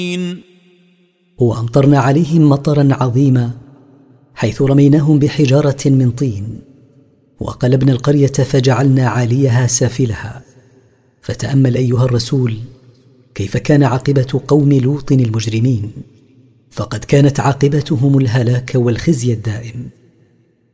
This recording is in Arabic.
وأمطرنا عليهم مطرا عظيما حيث رميناهم بحجارة من طين وقلبنا القرية فجعلنا عاليها سافلها. فتأمل أيها الرسول كيف كان عاقبة قوم لوط المجرمين، فقد كانت عاقبتهم الهلاك والخزي الدائم.